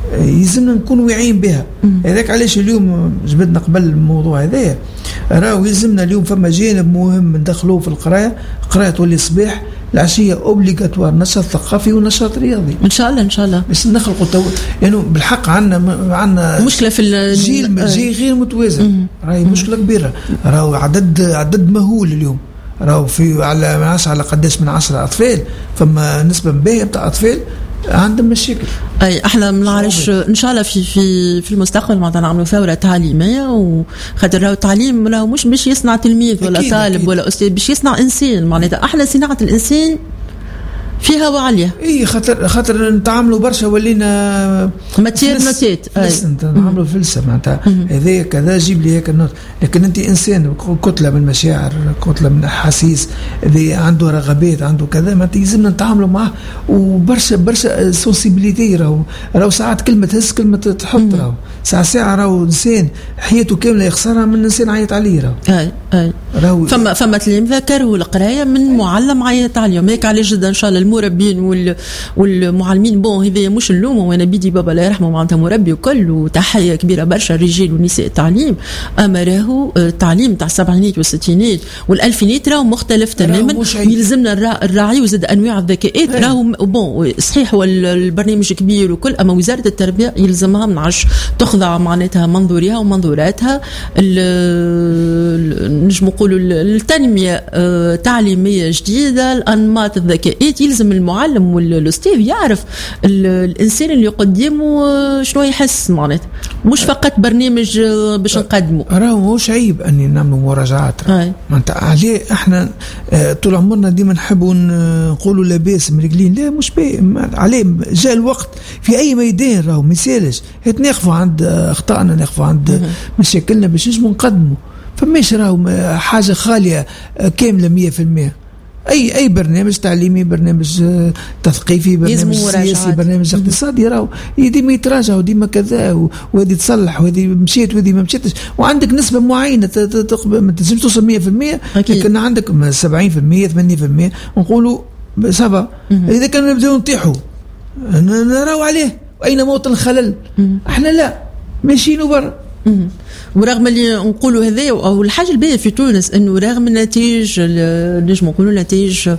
يلزمنا نكون واعيين بها. هذاك علاش اليوم جبدنا قبل الموضوع هذا، راهو يلزمنا اليوم فما جانب مهم ندخلوه في القرايه. القرايه تولي الصباح، العشيه اوبليغاتوار، نشاط ثقافي ونشاط رياضي ان شاء الله ان شاء الله باش نخلقوا تو. يعني بالحق عندنا عندنا مشكله في الجيل جيل غير متوازن، راهي مشكله كبيره. راهو عدد عدد مهول اليوم، راهو في على ما نعرفش على قداش من عشرة اطفال، فما نسبه باهيه تاع اطفال عندهم مشاكل. اي احنا ما نعرفش ان شاء الله في في في المستقبل معناتها نعملوا ثوره تعليميه، وخاطر راهو التعليم راهو مش باش يصنع تلميذ ولا أكيد طالب أكيد. ولا استاذ، باش يصنع انسان. معناتها احلى صناعه الانسان فيها وعليا. اي خاطر خاطر نتعاملوا برشا ولينا ماتير نوتيت، نعملوا فلسفه معناتها هذا كذا جيب لي هيك النوت. لكن انت انسان كتله من المشاعر، كتله من الاحاسيس، اللي عنده رغبات، عنده كذا، ما يلزمنا نتعاملوا معه. وبرشا برشا سونسيبيليتي، راهو راهو ساعات كلمه تهز كلمه تحط، راهو ساعه ساعه راهو انسان حياته كامله يخسرها من انسان عيط عليه. راهو اي اي راهو فما فما تلاميذ كرهوا القرايه من معلم عيط عليهم. هيك علاش جدا ان شاء الله المربين وال والمعلمين، بون هذا مش اللوم، وانا بيدي بابا الله يرحمه معناتها مربي وكل، وتحيه كبيره برشا الرجال ونساء التعليم. اما راهو التعليم تاع السبعينات والستينات والالفينات راهو مختلف تماما، يلزمنا الراعي وزاد انواع الذكاءات. راهو بون صحيح هو البرنامج كبير وكل، اما وزاره التربيه يلزمها من عش تخضع معناتها منظورها ومنظوراتها، نجم نقولوا التنميه تعليميه جديده، الانماط الذكاءات. يلزم المعلم والاستاذ يعرف الانسان اللي قدامه شنو يحس، معناتها مش فقط برنامج باش نقدمه. راهو مش عيب اني نعملوا مراجعات، معناتها عليه احنا طول عمرنا ديما نحبوا نقولوا لاباس مرقلين، لا مش باهي. عليه جاء الوقت في اي ميدان راهو ما يسالش نقفوا عند اخطائنا، نقفوا عند مشاكلنا باش نجموا نقدموا. فماش راهو حاجه خاليه كامله مية في المية. اي اي برنامج تعليمي، برنامج تثقيفي، برنامج سياسي، برنامج اقتصادي، راهو ديما يتراجعوا، ديما كذا، وهذه تصلح وهذه مشيت وهذه ما مشيتش، وعندك نسبه معينه ما تنجمش توصل مية في المية، لكن عندك سبعين في المية ثمانين في المية نقولوا سافا. اذا كانوا نبداو نطيحوا نراو عليه اين موطن الخلل. احنا لا ماشيين برا. ورغم اللي نقولوا هذا، او الحاجه الباهيه في تونس انه رغم النتائج نجم نقولوا نتائج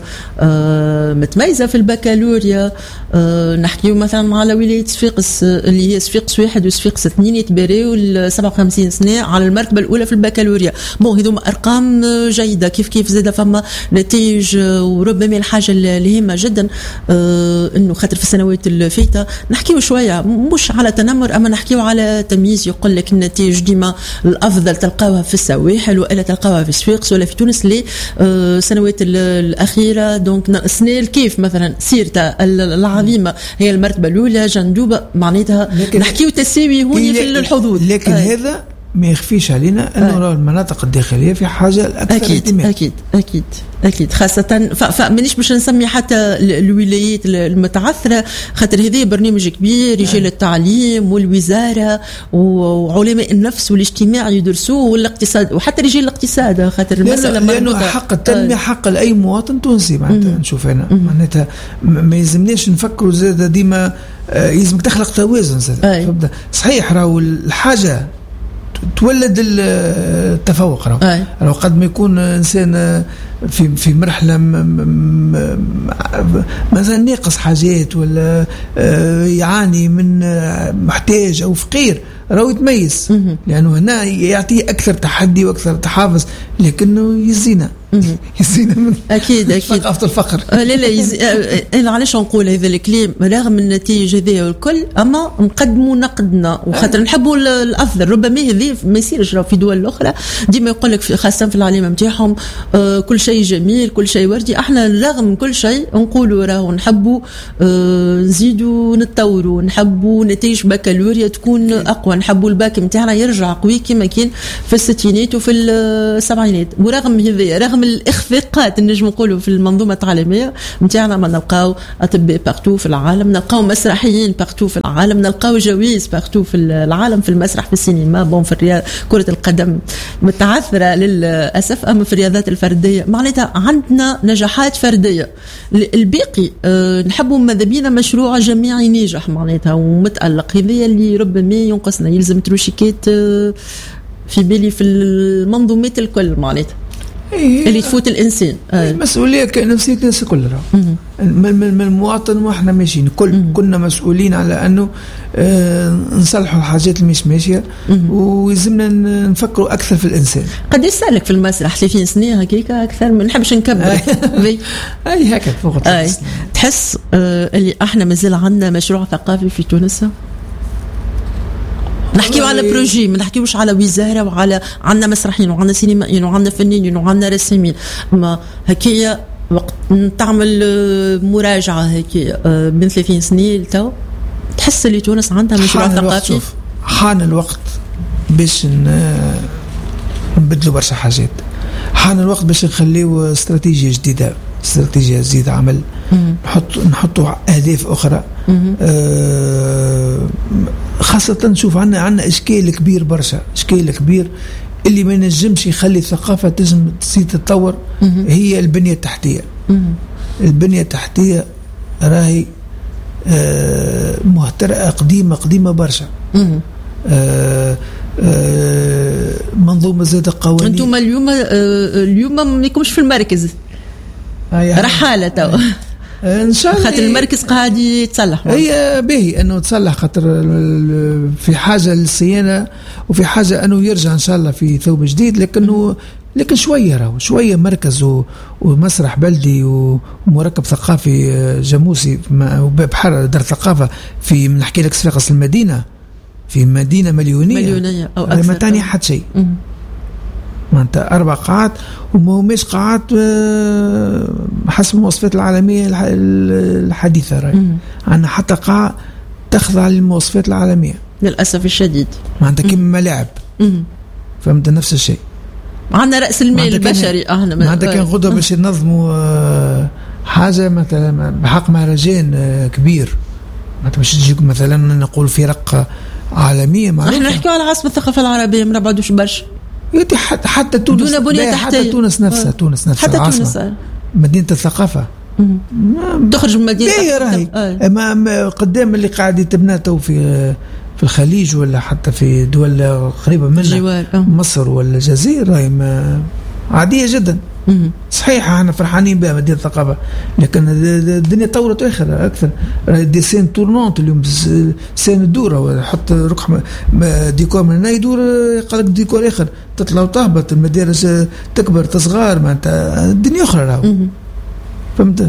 آه متميزه في البكالوريا، آه نحكيو مثلا على ولايه صفاقس اللي هي صفاقس واحد وصفاقس اثنين يتباريو ال سبعة وخمسين سنه على المرتبه الاولى في البكالوريا. بون هذوما ارقام جيده، كيف كيف زاد فما نتائج. وربما الحاجه الهامه جدا آه انه خاطر في السنوات الفايته نحكيو شويه مش على تنمر، اما نحكيو على تمييز. يقول لك النتائج ديما الافضل تلقاوها في السواحل والا تلقاوها في صفاقس ولا في تونس لي السنوات الاخيره. دونك السنه كيف مثلا سيرتا العظيمه هي المرتبه الاولى، جندوبه معناتها نحكيو تساوي هوني في الحظوظ. لكن آه. هذا ما يخفيش علينا انه آه. المناطق الداخليه في حاجه الاكثر اكيد اهتمام. اكيد اكيد اكيد، خاصه فمانيش باش نسمي حتى الولايات المتعثره، خاطر هذا برنامج كبير. رجال التعليم والوزاره وعلماء النفس والاجتماع يدرسوه، والاقتصاد وحتى رجال الاقتصاد، خاطر المساله لانه حق التنميه حق لاي مواطن تونسي. معناتها نشوف انا معناتها ما يلزمناش نفكروا زاد ديما يلزمك تخلق توازن زاد. صحيح راهو الحاجه تولد التفوق، راهو راهو قد ما يكون انسان في في مرحله مثلا ناقص حاجات ولا يعاني من محتاج او فقير، راهو يتميز لانه هنا يعطيه اكثر تحدي واكثر تحافظ، لكنه يزينا يزينا من اكيد اكيد ثقافه الفقر. لا لا يز... انا علاش نقول هذا الكلام رغم النتائج هذه والكل، اما نقدموا نقدنا وخاطر نحبوا الافضل. ربما هذه ما يصيرش في دول اخرى ديما يقول لك خاصه في العلامه نتاعهم آه كل شيء جميل كل شيء وردي. احنا رغم كل شيء نقولوا راهو نحبوا آه نزيدوا نتطوروا، نحبوا نتائج بكالوريا تكون اقوى، نحبوا الباك نتاعنا يرجع قوي كما كان في الستينات وفي السبعينات. ورغم هذا رغم رغم الاخفاقات نجم نقولوا في المنظومه التعليميه نتاعنا، ما نلقاو اطباء بارتو في العالم، نلقاو مسرحيين بارتو في العالم، نلقاو جوائز بارتو في العالم، في المسرح، في السينما، بون في الرياضة كره القدم متعثره للاسف، اما في الرياضات الفرديه معناتها عندنا نجاحات فرديه. الباقي أه نحبوا ماذا بينا مشروع جماعي ناجح معناتها ومتالق، هذا اللي ربما ينقصنا، يلزم تروشيكات أه في بالي في المنظومات الكل معناتها اللي تفوت الانسان. المسؤوليه كنفسيه الناس كلها من المواطن، واحنا ماشيين كل كنا مسؤولين على انه آه نصلحوا الحاجات اللي مش ماشيه، ويلزمنا نفكروا اكثر في الانسان. قد يسالك في المسرح ثلاثين سنه هكيك اكثر، ما نحبش نكبر اي هكا فوق ثلاثين سنه. تحس آه اللي احنا مازال عندنا مشروع ثقافي في تونس؟ نحكيو على بروجي، ما نحكيوش على وزاره وعلى عندنا مسرحيين وعندنا سينمائيين وعندنا فنانين وعندنا رسامين، ما هكايا وقت تعمل مراجعه هكايا من ثلاثين سنه لتو تحس اللي تونس عندها مشروع ثقافي؟ حان الوقت باش نبدلوا برشا حاجات، حان الوقت باش نخليو استراتيجيه جديده، استراتيجيه جديده عمل، نحط نحطوا اهداف اخرى. أه خاصه نشوف عندنا عندنا اشكال كبير برشا، اشكال كبير اللي ما ينجمش يخلي الثقافه تنجم تزيد تتطور، هي البنيه التحتيه. البنيه التحتيه راهي أه مهترئه قديمه قديمه برشا. أه أه منظومه زاد قوانين. انتم اليوم أه اليوم ما يكونش في المركز رحاله تو ان شاء الله، خاطر المركز قاعد يتصلح. هي باهي انه تصلح، خاطر في حاجه للصيانه وفي حاجه انه يرجع ان شاء الله في ثوب جديد، لكنه لكن شويه راهو شويه مركز ومسرح بلدي ومركب ثقافي جاموسي وبحر دار ثقافه في نحكي لك صفاقس المدينه، في مدينه مليونيه مليونيه او اكثر، ما تاني حد شيء. معناتها أربع قاعات وما هماش قاعات حسب المواصفات العالمية الحديثة، راهي عندنا حتى قاعة تخضع للمواصفات العالمية للأسف الشديد. معناتها كيما ملاعب، فهمت نفس الشيء. عندنا رأس المال البشري، احنا معناتها كان غدوة باش ينظموا حاجة مثلا بحق مهرجان كبير، معناتها باش تجي مثلا نقول فرق عالمية معروفة. احنا نحكيو على عاصمة الثقافة العربية، ما نبعدوش برشا. يدي حتى حتى تونس دون بنية تحتية، حتى تونس نفسها، تونس نفسها حتى تونس مدينة الثقافة تخرج من مدينة راهي ما قدام اللي قاعد يتبنى تو في في الخليج ولا حتى في دول قريبة منها، مصر ولا الجزائر، راهي عادية جدا. صحيح احنا فرحانين بها مدينة الثقافة، لكن الدنيا طورت اخر اكثر. دي سين تورنونت اليوم، سين الدورة، حط رقم ديكور من هنا يدور، قالك ديكور اخر، تطلع وتهبط، المدارس تكبر تصغر، معناتها الدنيا اخرى راهو. فهمت؟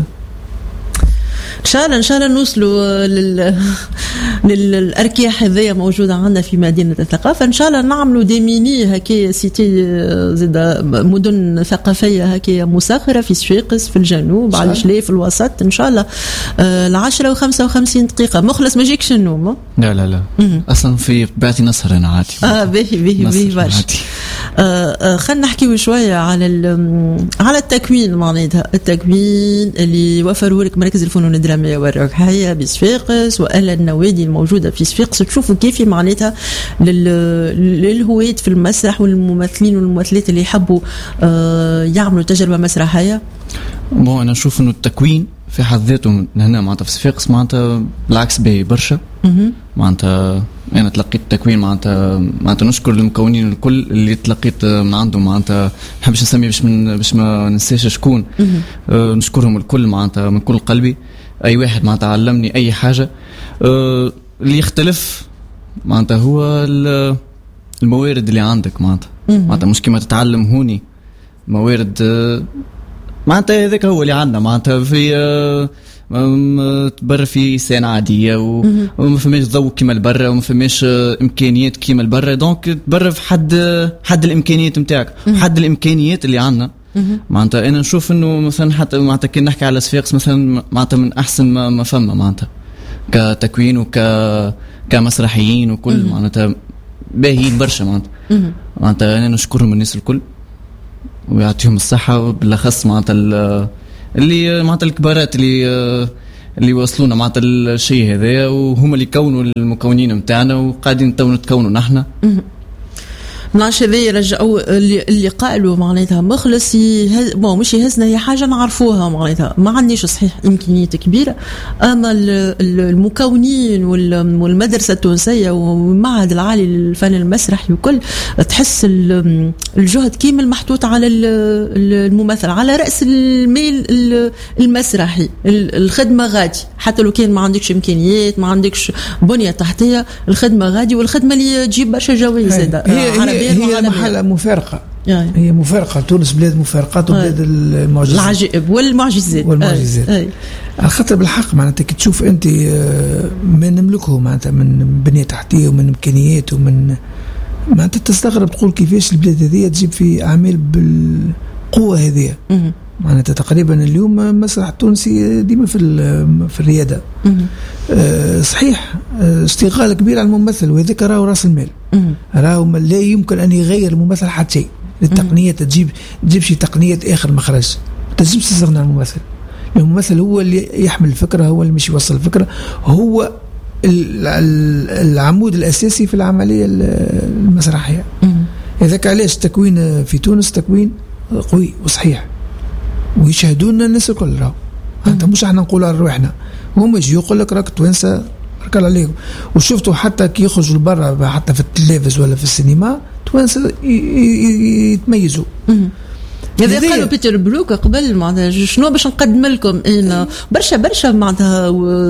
ان شاء الله ان شاء الله نوصلوا لل للاركياح هذيا موجوده عندنا في مدينه الثقافه. ان شاء الله نعملوا دي ميني هكا سيتي زاد مدن ثقافيه هكا مسخره في صفاقس، في الجنوب، على الشلي، في الوسط. ان شاء الله العشرة وخمسة وخمسين دقيقه. مخلص ما يجيكش النوم؟ لا لا لا مم. اصلا في طبيعتي نسهر انا عادي. اه باهي باهي باهي برشا. آه خلينا نحكيو شويه على على التكوين، معناتها التكوين اللي وفروا لك مركز الفنون الدراميه والروحيه بصفاقس واهل النوادي الموجوده في صفاقس. تشوفوا كيف معناتها للهواة في المسرح والممثلين والممثلات اللي يحبوا آه يعملوا تجربه مسرحيه؟ بون انا نشوف انه التكوين في حد ذاته هنا معناتها في صفاقس معناتها بالعكس باهي برشا. معناتها انا تلقيت التكوين معناتها معناتها نشكر المكونين الكل اللي تلقيت من عندهم. معناتها ما نحبش نسمي باش من باش ما ننساش شكون. أه نشكرهم الكل معناتها من كل قلبي. اي واحد معناتها علمني اي حاجه. أه اللي يختلف معناتها هو الموارد اللي عندك. معناتها معناتها مش كيما تتعلم هوني موارد أه معناتها هذاك هو اللي عندنا. معناتها في أه تبرر في سنة عادية وما فماش ضوء كيما البرة وما فماش إمكانيات كيما البرة، دونك تبرر في حد حد الإمكانيات متاعك وحد الإمكانيات اللي عندنا. معناتها أنا نشوف إنه مثلا حتى معناتها كي نحكي على صفاقس مثلا معناتها من أحسن ما, ما فما معناتها كتكوين وك كمسرحيين وكل معناتها باهيين برشا. معناتها معناتها أنا نشكرهم الناس الكل. ويعطيهم الصحة، بالاخص معناتها اللي معناتها الكبارات اللي اللي وصلونا معناتها الشيء هذا، وهم اللي كونوا المكونين متاعنا وقاعدين تو نتكونوا نحن. نعرفش هذا يرجعوا اللي, اللي قالوا معناتها مخلص يهز... بون مش يهزنا، هي حاجه نعرفوها معناتها ما عندنيش صحيح امكانيات كبيره، اما المكونين والمدرسه التونسيه والمعهد العالي للفن المسرحي وكل تحس الجهد كامل محطوط على الممثل، على راس الميل المسرحي. الخدمه غادي حتى لو كان ما عندكش امكانيات ما عندكش بنيه تحتيه، الخدمه غادي، والخدمه اللي تجيب برشا جوائز. هي, هي مرحلة مفارقة يعني. هي مفارقة، تونس بلاد مفارقات وبلاد المعجزات العجائب والمعجزات والمعجزات أي. أي. على خاطر بالحق معناتها كي تشوف أنت ما نملكه معناتها من بنية تحتية ومن إمكانيات ومن معناتها تستغرب تقول كيفاش البلاد هذه تجيب في أعمال بالقوة هذه معناتها. تقريبا اليوم مسرح التونسي ديما في في الريادة. أه صحيح اشتغال كبير على الممثل، وهذاك راهو راس المال، راهو لا يمكن ان يغير الممثل حتى شيء. التقنية تجيب تجيب شي تقنيات اخر مخرج، تجيب تستغنى عن الممثل. الممثل هو اللي يحمل الفكرة، هو اللي مش يوصل الفكرة، هو العمود الاساسي في العملية المسرحية. هذاك علاش التكوين في تونس تكوين قوي وصحيح، ويشاهدونا الناس الكل. راهو انت مش احنا نقولوا على روحنا، هم يجي يقول لك راك توانسه ركل عليكم. وشفتوا حتى كي يخرجوا لبرا حتى في التلفاز ولا في السينما توانسه يتميزوا. هذا قالوا بيتر بروك قبل معناتها شنو باش نقدم لكم انا برشا برشا معناتها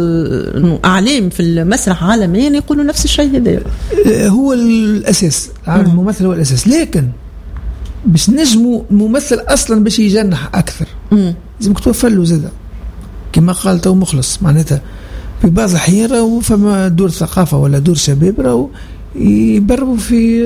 اعلام في المسرح عالميا يقولوا نفس الشيء. هذا هو الاساس، الممثل هو الاساس، لكن باش نجموا الممثل اصلا باش يجنح اكثر لازم توفر له زاده كما قال تو مخلص. معناتها في بعض الاحيان راهو فما دور ثقافه ولا دور شباب راهو يبربوا في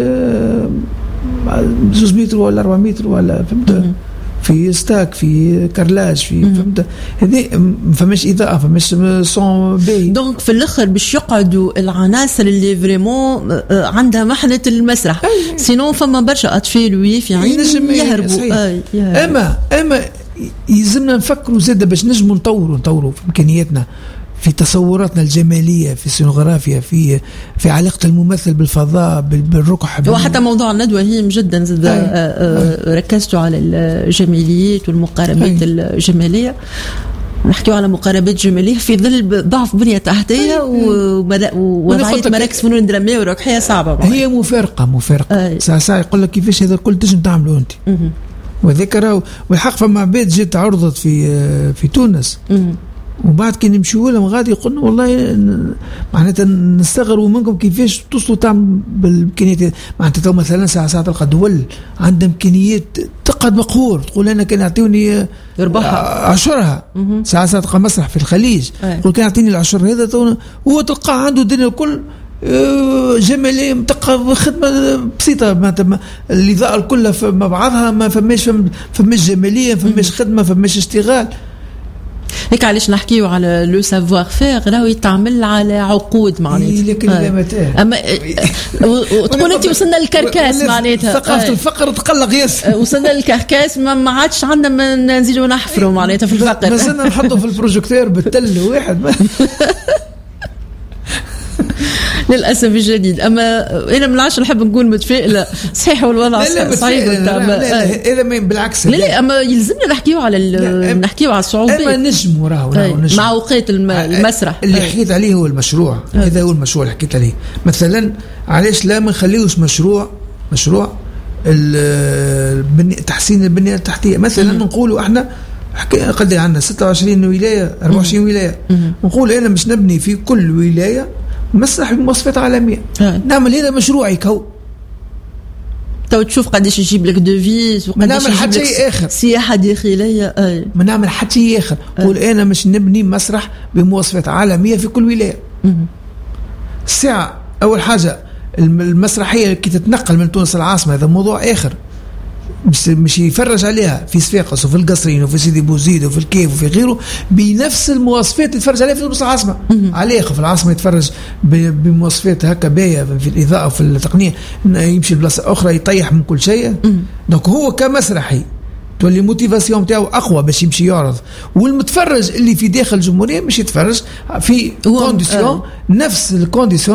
زوز متر ولا أربعة متر ولا فهمت، في ستاك في كارلاج في فهمت. هذه فماش اضاءه فماش صون باهي. دونك في الاخر باش يقعدوا العناصر اللي فريمون عندها محنه المسرح، سينو فما برشا اطفال ويافعين يهربوا. اما اما يلزمنا نفكروا زاده باش نجموا نطوروا نطوروا في امكانياتنا، في تصوراتنا الجماليه، في السينوغرافيا، في في علاقه الممثل بالفضاء بالركح. وحتى موضوع الندوه هي جدا زاد ركزتوا على الجماليات والمقاربات الجماليه. نحكيوا على مقاربات جماليه في ظل ضعف بنيه تحتيه ووضعيه مراكز فنون دراميه وركحيه صعبه. هي مفارقه مفارقه ساعه ساعه يقول لك كيفاش هذا الكل تنجم تعملوا انت. وذكروا والحق فما عباد جات عرضت في في تونس، وبعد كي نمشيو لهم غادي يقولنا والله معناتها نستغربوا منكم كيفاش توصلوا تعمل بالامكانيات. معناتها تو مثلا ساعه ساعه تلقى دول عندها امكانيات تقعد مقهور، تقول انا كان يعطيوني يربحها عشرها. ساعه ساعه تلقى مسرح في الخليج يقول كان يعطيني العشر هذا، هو تلقى عنده الدنيا الكل جمالية تلقى خدمة بسيطة، الإضاءة كلها مع بعضها ما فماش فماش جمالية، فماش خدمة، فماش اشتغال. هيك علاش نحكيو على لو سافوار فير راهو يتعمل على عقود معناتها. إيه لكن لا متاه اما وتقول انت وصلنا للكركاس معناتها ثقافه الفقر تقلق ياسر. وصلنا للكركاس ما عادش عندنا ما نزيدوا نحفروا معناتها في الفقر، ما زلنا نحطوا في البروجيكتور بالتل واحد للاسف الجديد. اما انا من العشر نحب نكون متفائله صحيح والوضع صعيب. اذا بالعكس لا لا اما يلزمنا نحكيو على نحكيو على الصعوبات. اما نجموا راهو مع اوقات المسرح اللي حكيت عليه هو المشروع. هذا هو المشروع اللي حكيت عليه. مثلا علاش لا ما نخليوش مشروع مشروع تحسين البنيه التحتيه. مثلا نقولوا احنا قد عندنا ستة وعشرين ولايه أربعة وعشرين ولايه، نقول انا مش نبني في كل ولايه مسرح بمواصفات عالميه. نعمل هذا مشروعي كو تو تشوف قداش يجيب لك دوفيز وقداش نعمل حتى شيء اخر سياحه داخليه. اي ما نعمل حتى شيء اخر. قول انا مش نبني مسرح بمواصفات عالميه في كل ولايه. الساعه اول حاجه المسرحيه كي تتنقل من تونس العاصمه هذا موضوع اخر، مش مش يفرج عليها في صفاقس وفي القصرين وفي سيدي بوزيد وفي الكيف وفي غيره بنفس المواصفات يتفرج عليها في تونس العاصمه. عليه في العاصمه يتفرج بمواصفات هكا باهيه في الاضاءه وفي التقنيه، يمشي لبلاصه اخرى يطيح من كل شيء. دونك هو كمسرحي تولي موتيفاسيون نتاعو اقوى باش يمشي يعرض. والمتفرج اللي في داخل الجمهوريه مش يتفرج في كونديسيون، نفس الكونديسيون